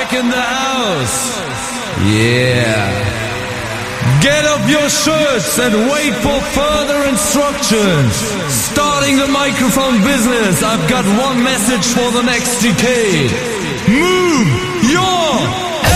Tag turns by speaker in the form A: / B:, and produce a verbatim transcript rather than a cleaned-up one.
A: back in the house. Yeah. Get up your shirts and wait for further instructions. Starting the microphone business, I've got one message for the next decade.